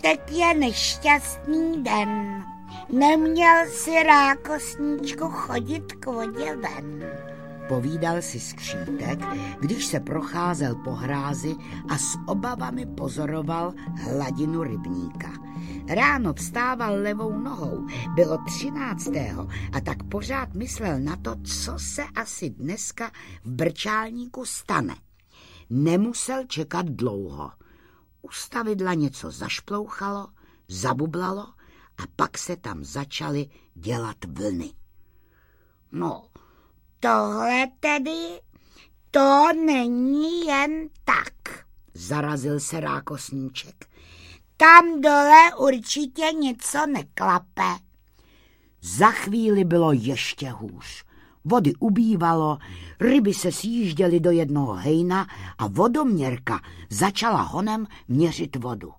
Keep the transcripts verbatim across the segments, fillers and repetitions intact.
Dnešek je nešťastný den. Neměl si, rákosníčku, chodit k vodě ven. Povídal si skřítek, když se procházel po hrázi a s obavami pozoroval hladinu rybníka. Ráno vstával levou nohou, bylo třináctého a tak pořád myslel na to, co se asi dneska v Brčálníku stane. Nemusel čekat dlouho. U stavidla něco zašplouchalo, zabublalo a pak se tam začaly dělat vlny. No, tohle tedy, to není jen tak, zarazil se rákosníček. Tam dole určitě něco neklape. Za chvíli bylo ještě hůř. Vody ubývalo, ryby se sjížděly do jednoho hejna a vodoměrka začala honem měřit vodu.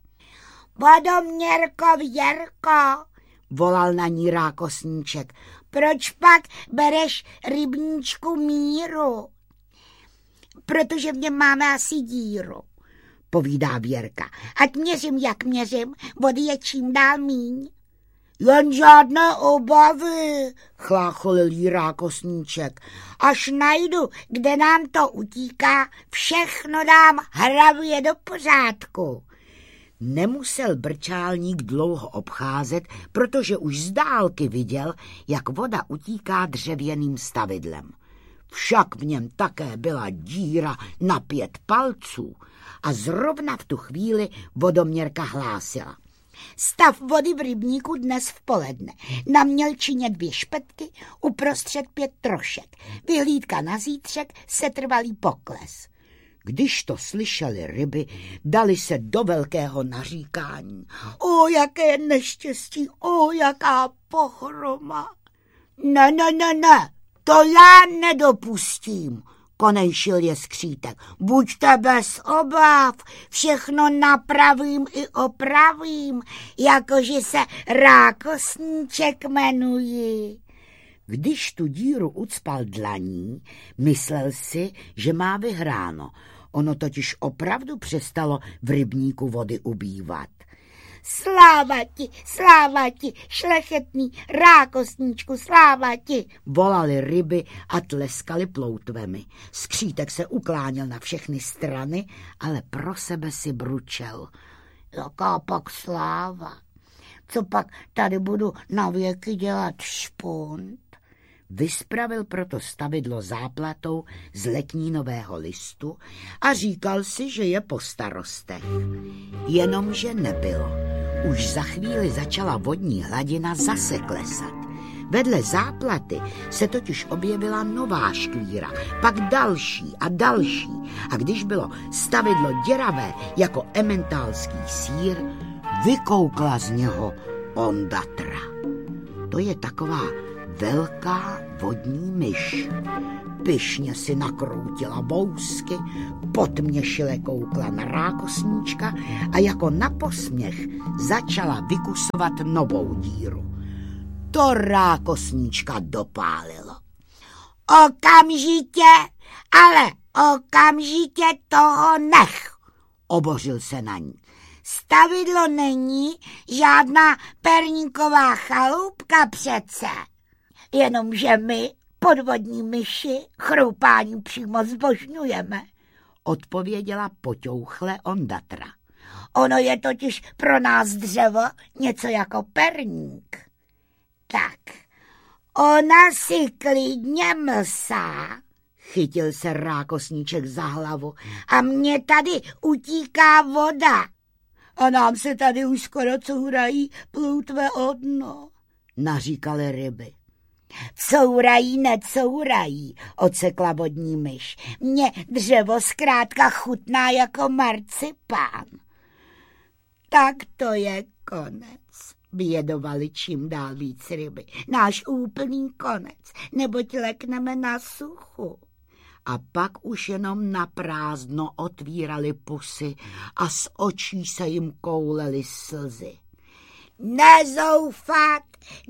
Vodoměrko, Věrko, volal na ní rákosníček. Proč pak bereš rybníčku míru? Protože v něm máme asi díru, povídá Věrka. Ať měřím, jak měřím, vody je čím dál míň. Jen žádné obavy, chlácholil jí rákosníček. Až najdu, kde nám to utíká, všechno dám hravě do pořádku. Nemusel Brčálník dlouho obcházet, protože už z dálky viděl, jak voda utíká dřevěným stavidlem. Však v něm také byla díra na pět palců a zrovna v tu chvíli vodoměrka hlásila. Stav vody v rybníku dnes v poledne. Na mělčině dvě špetky, uprostřed pět trošek. Vyhlídka na zítřek, setrvalý pokles. Když to slyšeli ryby, dali se do velkého naříkání. O, jaké neštěstí, o, jaká pohroma. Ne, ne, ne, ne, to já nedopustím, konejšil je skřítek. Buďte bez obav, všechno napravím i opravím, jakože se rákosníček jmenuji. Když tu díru ucpal dlaní, myslel si, že má vyhráno. Ono totiž opravdu přestalo v rybníku vody ubývat. Sláva ti, sláva ti, šlechetný rákosníčku, sláva ti, volali ryby a tleskali ploutvemi. Skřítek se ukláněl na všechny strany, ale pro sebe si bručel. Jaká pak sláva, co pak tady budu na věky dělat špunt? Vyspravil proto stavidlo záplatou z letnínového listu a říkal si, že je po starostech. Jenomže nebylo. Už za chvíli začala vodní hladina zase klesat. Vedle záplaty se totiž objevila nová škvíra, pak další a další. A když bylo stavidlo děravé jako ementálský sýr, vykoukla z něho ondatra. To je taková velká vodní myš. Pyšně si nakroutila bousky, potměšile koukla na rákosníčka a jako na posměch začala vykusovat novou díru. To rákosníčka dopálilo. Okamžitě, ale okamžitě toho nech, obořil se na ní. Stavidlo není žádná perníková chalupka přece. Jenomže my, podvodní myši, chroupání přímo zbožňujeme, odpověděla poťouchle ondatra. Ono je totiž pro nás dřevo něco jako perník. Tak, ona si klidně mlsá, chytil se rákosníček za hlavu, a mně tady utíká voda. A nám se tady už skoro courají ploutve o dno, naříkaly ryby. Courají, necourají, odsekla vodní myš. Mně dřevo zkrátka chutná jako marcipán. Tak to je konec, bědovali čím dál víc ryby. Náš úplný konec, neboť lekneme na suchu. A pak už jenom na prázdno otvírali pusy a z očí se jim koulely slzy. Nezoufat,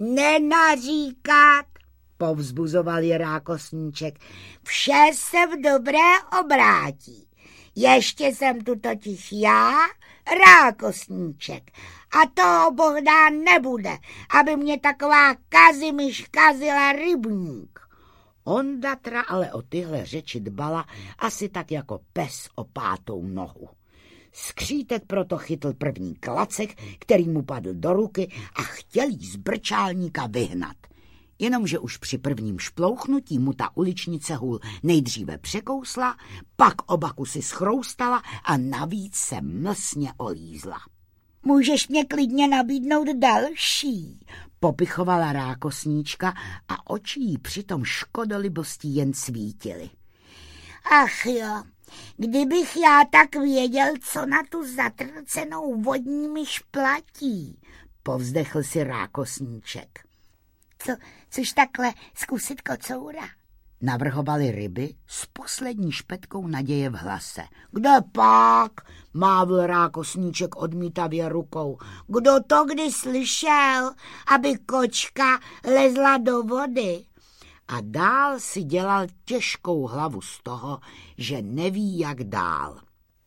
nenaříkat, povzbuzoval je rákosníček. Vše se v dobré obrátí. Ještě jsem tu totiž já, rákosníček, A toho Bohdán nebude, aby mě taková kazimyš kazila rybník. Ondatra ale o tyhle řeči dbala asi tak jako pes o pátou nohu. Skřítek proto chytl první klacek, který mu padl do ruky a chtěl jí z brčálníka vyhnat. Jenomže už při prvním šplouchnutí mu ta uličnice hůl nejdříve překousla, pak oba kusy schroustala a navíc se mlsně olízla. Můžeš mě klidně nabídnout další, popichovala rákosníčka a oči jí přitom škodolibostí jen svítily. Ach jo, kdybych já tak věděl, co na tu zatrcenou vodní myš platí, povzdechl si rákosníček. Co, což takhle zkusit kocoura? Navrhovali ryby s poslední špetkou naděje v hlase. Kde pak? Mávl rákosníček odmítavě rukou. Kdo to kdy slyšel, aby kočka lezla do vody? A dál si dělal těžkou hlavu z toho, že neví, jak dál.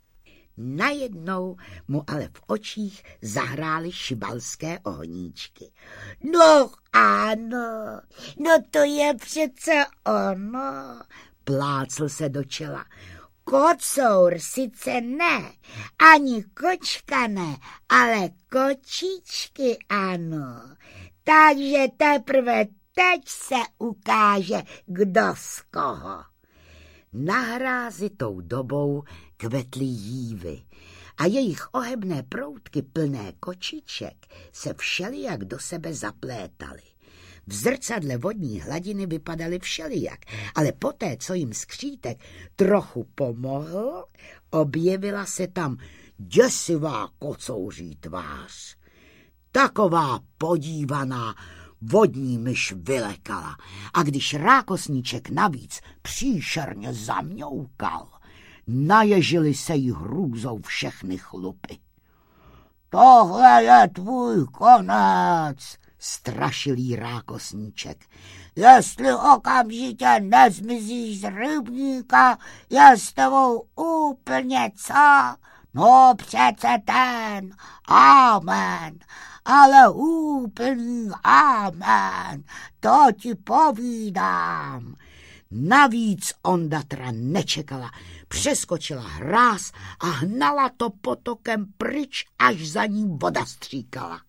Najednou mu ale v očích zahrály šibalské ohníčky. No ano, no to je přece ono, plácl se do čela. Kocour sice ne, ani kočka ne, ale kočičky ano. Takže teprve teď se ukáže, kdo z koho. Na hrázi tou dobou kvetly jívy a jejich ohebné proutky plné kočiček se všelijak do sebe zaplétaly. V zrcadle vodní hladiny vypadaly všelijak, ale poté, co jim skřítek trochu pomohl, objevila se tam děsivá kocouří tvář. Taková podívaná vodní myš vylekala a když rákosníček navíc příšerně zamňoukal, naježili se jí hrůzou všechny chlupy. Tohle je tvůj konec, strašil jí rákosníček. Jestli okamžitě nezmizíš z rybníka, je s tebou úplně co? No přece ten, amen, ale úplný amen, to ti povídám. Navíc Ondatra nečekala, přeskočila hráz a hnala to potokem pryč, až za ní voda stříkala.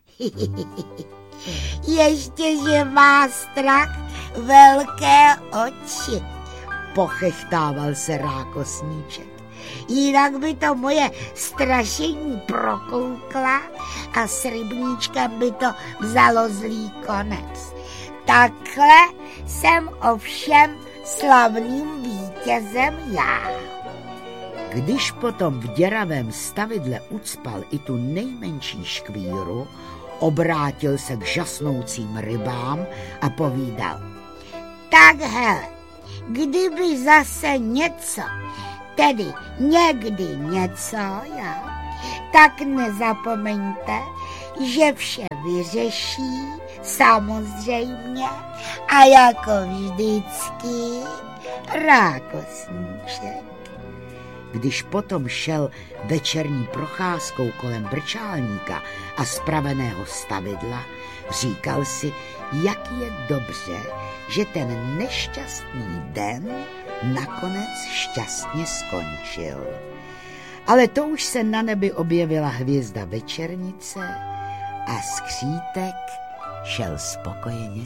Ještě, že má strach velké oči, pochechtával se rákosníček. Jinak by to moje strašení prokoukla a s rybníčkem by to vzalo zlý konec. Takhle jsem ovšem slavným vítězem já. Když potom v děravém stavidle ucpal i tu nejmenší škvíru, obrátil se k žasnoucím rybám a povídal. Tak hele, kdyby zase něco, tedy někdy něco, jo, tak nezapomeňte, že vše vyřeší samozřejmě a jako vždycky rákosníček. Když potom šel večerní procházkou kolem brčálníka a spraveného stavidla, říkal si, jak je dobře, že ten nešťastný den nakonec šťastně skončil. Ale to už se na nebi objevila hvězda večernice a skřítek šel spokojeně